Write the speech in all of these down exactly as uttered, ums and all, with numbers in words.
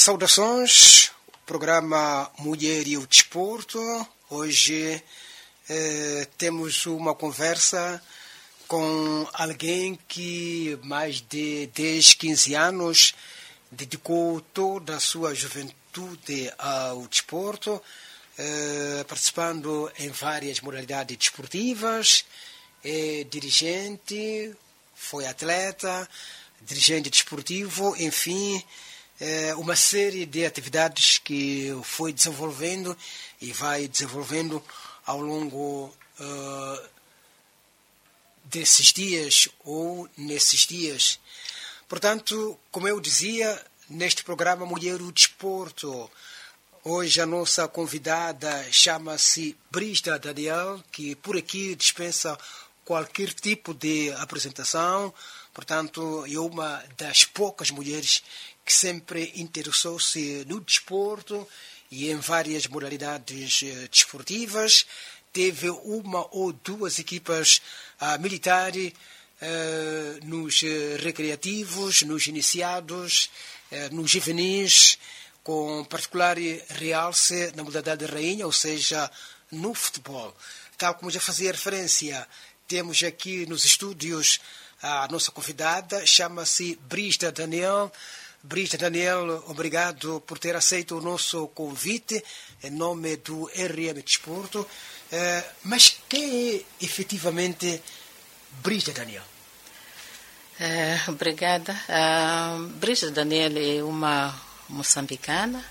Saudações, programa Mulher e o Desporto. Hoje eh, temos uma conversa com alguém que mais de dez, quinze anos dedicou toda a sua juventude ao desporto, eh, participando em várias modalidades desportivas, é dirigente, foi atleta, dirigente desportivo, enfim, é uma série de atividades que foi desenvolvendo e vai desenvolvendo ao longo uh, desses dias ou nesses dias. Portanto, como eu dizia, neste programa Mulher e o Desporto, hoje a nossa convidada chama-se Brígida Daniel, que por aqui dispensa qualquer tipo de apresentação. Portanto, é uma das poucas mulheres que sempre interessou-se no desporto e em várias modalidades eh, desportivas. Teve uma ou duas equipas ah, militares eh, nos eh, recreativos, nos iniciados, eh, nos juvenis, com particular realce na modalidade de rainha, ou seja, no futebol. Tal como já fazia referência, temos aqui nos estúdios a nossa convidada, chama-se Brígida Daniel. Brígida Daniel, obrigado por ter aceito o nosso convite em nome do R M Desporto. Eh, mas quem é efetivamente Brígida Daniel? É, obrigada. Uh, Brígida Daniel é uma moçambicana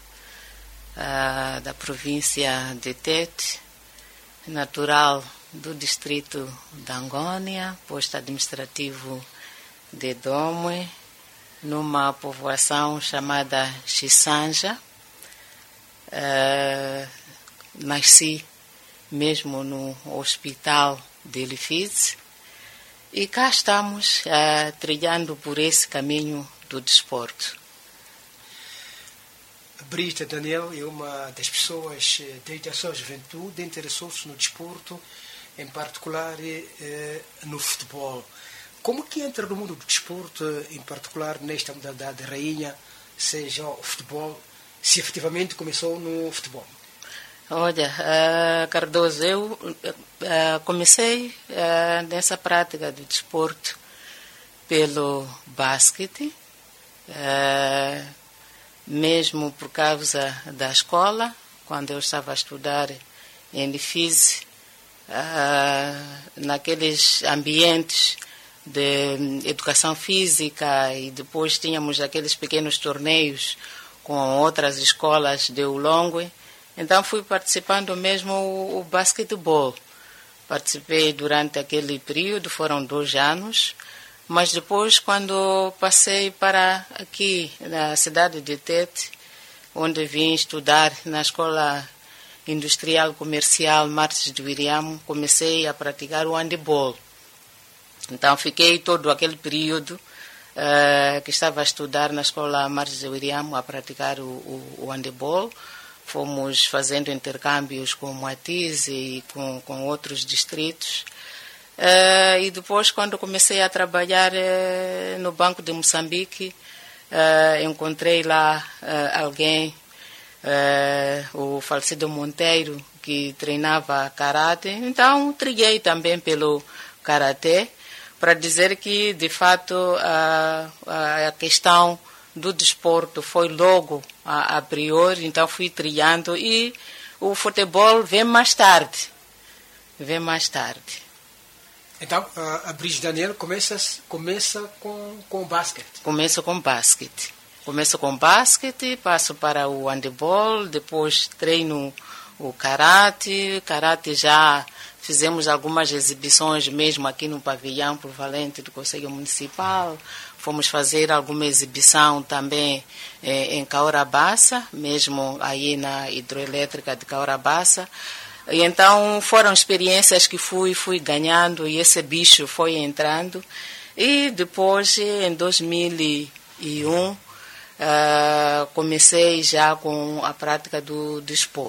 uh, da província de Tete, natural do distrito da Angônia, posto administrativo de Domwe, numa povoação chamada Xisanja. Uh, nasci mesmo no hospital de Elifize e cá estamos uh, trilhando por esse caminho do desporto. Brígida Daniel é uma das pessoas, desde a sua juventude, interessou-se no desporto, em particular eh, no futebol. Como que entra no mundo do desporto, em particular nesta modalidade de rainha, seja o futebol, se efetivamente começou no futebol? Olha, uh, Cardoso, eu uh, comecei uh, nessa prática do desporto pelo basquete, uh, mesmo por causa da escola, quando eu estava a estudar em Elifize, uh, naqueles ambientes de educação física, e depois tínhamos aqueles pequenos torneios com outras escolas de Ulongwe. Então fui participando mesmo o, o basquetebol. Participei durante aquele período, foram dois anos, mas depois, quando passei para aqui na cidade de Tete, onde vim estudar na Escola Industrial Comercial Martins de Wiriamo, comecei a praticar o handebol. Então fiquei todo aquele período uh, que estava a estudar na Escola Martins de Wiriamo a praticar o, o, o handebol. Fomos fazendo intercâmbios com Moatize e com, com outros distritos. Uh, e depois, quando comecei a trabalhar uh, no Banco de Moçambique, uh, encontrei lá uh, alguém, uh, o falecido Monteiro, que treinava karatê. Então, trilhei também pelo karatê, para dizer que, de fato, a, a questão do desporto foi logo a, a priori, então fui trilhando, e o futebol vem mais tarde, vem mais tarde. Então, a Brígida Daniel começa, começa com, com o basquete? Começo com basquete. Começo com basquete, passo para o handebol, depois treino o karate, karate já fizemos algumas exibições mesmo aqui no pavilhão polivalente do Conselho Municipal. Fomos fazer alguma exibição também eh, em Caorabassa, mesmo aí na hidroelétrica de Caorabassa. E então foram experiências que fui, fui ganhando, e esse bicho foi entrando. E depois, em dois mil e um, uh, comecei já com a prática do desporto.